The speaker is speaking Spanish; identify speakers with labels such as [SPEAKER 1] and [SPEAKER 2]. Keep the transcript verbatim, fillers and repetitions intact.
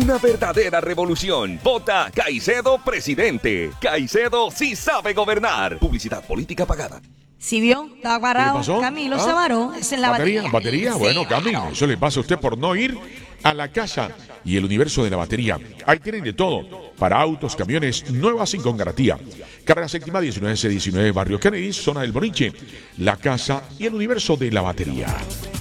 [SPEAKER 1] Una verdadera revolución. Vota Caicedo presidente. Caicedo sí sabe gobernar. Publicidad política pagada.
[SPEAKER 2] ¿Sí vio? Estaba parado.
[SPEAKER 3] pasó?
[SPEAKER 2] Camilo
[SPEAKER 3] ¿Ah?
[SPEAKER 2] se varó. Es en la
[SPEAKER 3] ¿Batería?
[SPEAKER 2] batería.
[SPEAKER 3] ¿Batería?
[SPEAKER 2] Sí,
[SPEAKER 3] Bueno, Cami,
[SPEAKER 2] claro.
[SPEAKER 3] eso le pasa a usted por no ir a la casa y el universo de la batería. Ahí tienen de todo, para autos, camiones, nuevas y con garantía. Carrera Séptima, diecinueve C diecinueve, Barrio Kennedy, zona del Boliche, la casa y el universo de la batería.